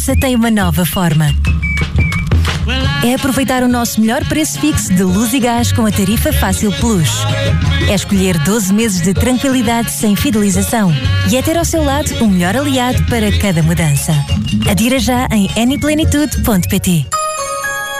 tem uma nova forma. É aproveitar o nosso melhor preço fixo de luz e gás com a tarifa Fácil Plus. É escolher 12 meses de tranquilidade sem fidelização. E é ter ao seu lado o melhor aliado para cada mudança. Adira já em anyplenitude.pt.